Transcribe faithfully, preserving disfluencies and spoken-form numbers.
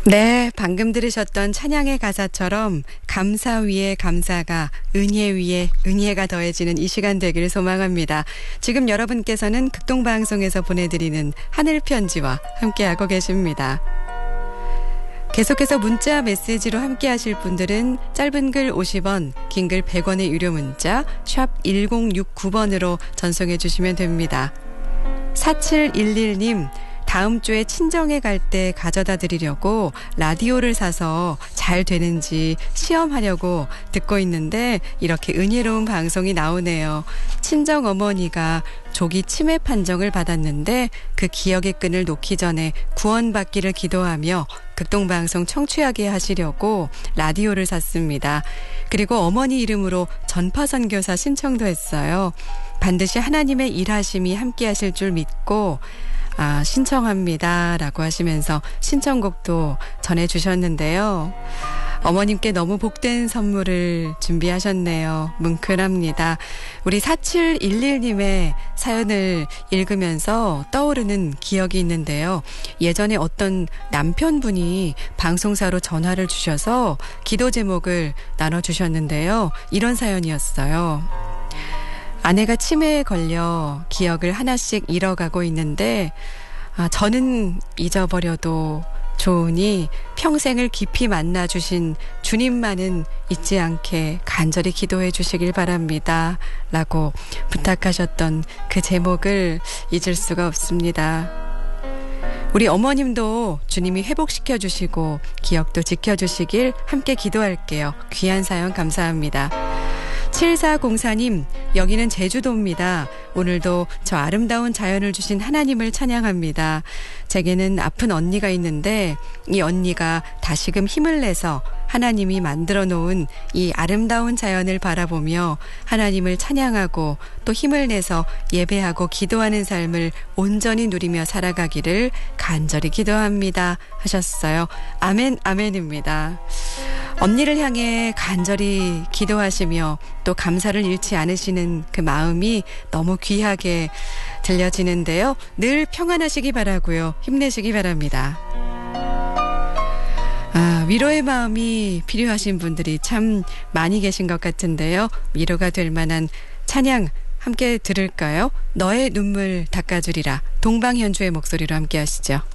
네, 방금 들으셨던 찬양의 가사처럼 감사 위에 감사가 은혜 위에 은혜가 더해지는 이 시간 되기를 소망합니다. 지금 여러분께서는 극동방송에서 보내드리는 하늘편지와 함께하고 계십니다. 계속해서 문자 메시지로 함께하실 분들은 짧은 글 오십 원, 긴 글 백 원의 유료 문자 샵 일공육구 번으로 전송해 주시면 됩니다. 사칠일일 님, 다음 주에 친정에 갈 때 가져다 드리려고 라디오를 사서 잘 되는지 시험하려고 듣고 있는데 이렇게 은혜로운 방송이 나오네요. 친정 어머니가 조기 치매 판정을 받았는데 그 기억의 끈을 놓기 전에 구원받기를 기도하며 극동방송 청취하게 하시려고 라디오를 샀습니다. 그리고 어머니 이름으로 전파선교사 신청도 했어요. 반드시 하나님의 일하심이 함께 하실 줄 믿고 아, 신청합니다 라고 하시면서 신청곡도 전해주셨는데요. 어머님께 너무 복된 선물을 준비하셨네요. 뭉클합니다. 우리 사칠일일 님의 사연을 읽으면서 떠오르는 기억이 있는데요. 예전에 어떤 남편분이 방송사로 전화를 주셔서 기도 제목을 나눠주셨는데요. 이런 사연이었어요. 아내가 치매에 걸려 기억을 하나씩 잃어가고 있는데 아, 저는 잊어버려도 좋으니 평생을 깊이 만나주신 주님만은 잊지 않게 간절히 기도해 주시길 바랍니다. 라고 부탁하셨던 그 제목을 잊을 수가 없습니다. 우리 어머님도 주님이 회복시켜 주시고 기억도 지켜주시길 함께 기도할게요. 귀한 사연 감사합니다. 칠사공사 님, 여기는 제주도입니다. 오늘도 저 아름다운 자연을 주신 하나님을 찬양합니다. 제게는 아픈 언니가 있는데 이 언니가 다시금 힘을 내서 하나님이 만들어 놓은 이 아름다운 자연을 바라보며 하나님을 찬양하고 또 힘을 내서 예배하고 기도하는 삶을 온전히 누리며 살아가기를 간절히 기도합니다 하셨어요. 아멘, 아멘입니다. 언니를 향해 간절히 기도하시며 또 감사를 잃지 않으시는 그 마음이 너무 귀하게 들려지는데요. 늘 평안하시기 바라고요. 힘내시기 바랍니다. 아, 위로의 마음이 필요하신 분들이 참 많이 계신 것 같은데요. 위로가 될 만한 찬양 함께 들을까요? 너의 눈물 닦아주리라. 동방현주의 목소리로 함께 하시죠.